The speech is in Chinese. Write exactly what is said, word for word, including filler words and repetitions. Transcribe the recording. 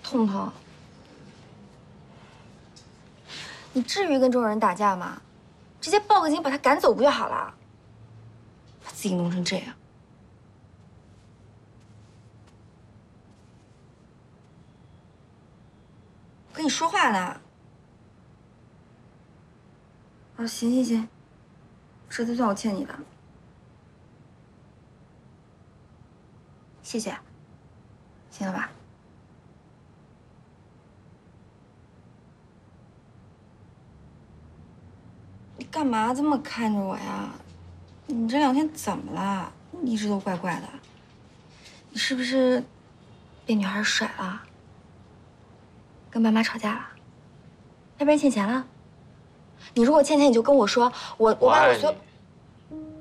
痛不痛？你至于跟这种人打架吗？直接报个警把他赶走不就好了？把自己弄成这样。我跟你说话呢。啊，行行行，这次算我欠你的，谢谢。行了吧？你干嘛这么看着我呀？你这两天怎么了？一直都怪怪的。你是不是被女孩甩了？跟爸妈吵架了？要不然欠钱了？你如果欠钱，你就跟我说，我我把我所有。